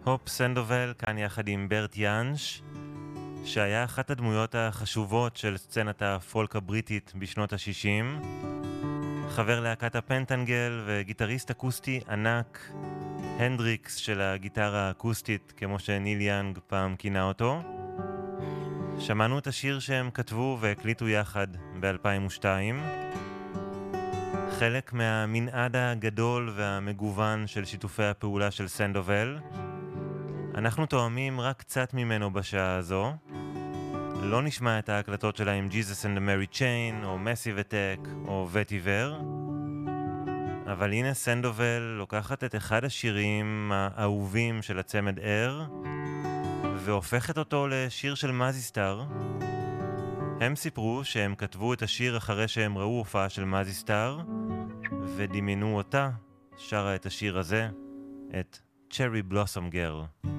הופ סנדובל כאן יחד עם ברט ינש, שהיה אחת הדמויות החשובות של סצנת הפולק הבריטית בשנות ה-60, חבר להקת הפנטנגל וגיטריסט אקוסטי ענק, הנדריקס של הגיטרה האקוסטית, כמו שניל יאנג פעם כינה אותו. שמענו את השיר שהם כתבו והקליטו יחד ב-2002, חלק מהמנעד הגדול והמגוון של שיתופי הפעולה של סנדובל. אנחנו תואמים רק קצת ממנו בשעה הזו. לא נשמע את ההקלטות שלה עם Jesus and the Mary Chain או Massive Attack או וטיבר, אבל הנה סנדובל לוקחת את אחד השירים האהובים של הצמד אר והופכת אותו לשיר של מזיסטר. הם סיפרו שהם כתבו את השיר אחרי שהם ראו הופעה של מזיסטר ודמיינו אותה שרה את השיר הזה, את Cherry Blossom Girl.